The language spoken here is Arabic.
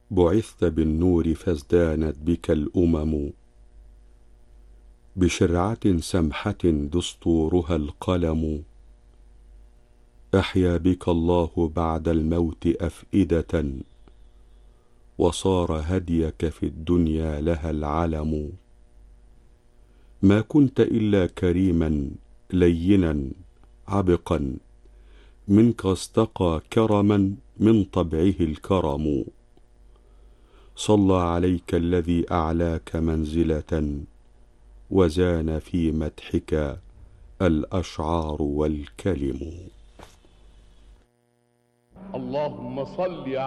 بعثت بالنور فازدانت بك الأمم، بشرعة سمحة دستورها القلم. أحيا بك الله بعد الموت أفئدة، وصار هديك في الدنيا لها العلم. ما كنت إلا كريما لينا عبقا، منك استقى كرما من طبعه الكرم. صلى عليك الذي أعلاك منزلة، وزان في مدحك الأشعار والكلم. اللهم صل